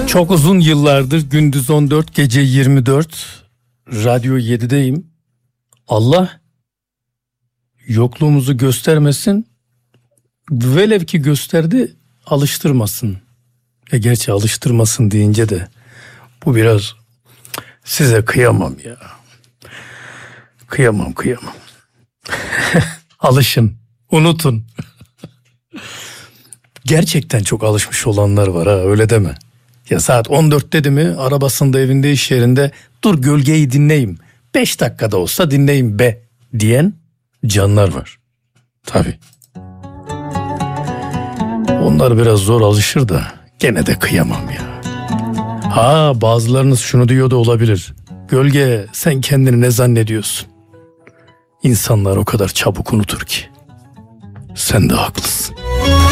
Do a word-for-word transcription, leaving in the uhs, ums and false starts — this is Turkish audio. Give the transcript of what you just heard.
Çok uzun yıllardır gündüz on dört gece yirmi dört Radyo yedideyim. Allah yokluğumuzu göstermesin, velev ki gösterdi, alıştırmasın. E gerçi alıştırmasın deyince de bu biraz, size kıyamam ya. Kıyamam kıyamam. Alışın, unutun. Gerçekten çok alışmış olanlar var ha, öyle deme. Ya saat on dört dedi mi, arabasında, evinde, iş yerinde, dur gölgeyi dinleyeyim, beş dakikada olsa dinleyeyim be diyen canlar var. Tabii. Onlar biraz zor alışır da gene de kıyamam ya. Ha, bazılarınız şunu diyor da olabilir. Gölge, sen kendini ne zannediyorsun? İnsanlar o kadar çabuk unutur ki. Sen de haklısın.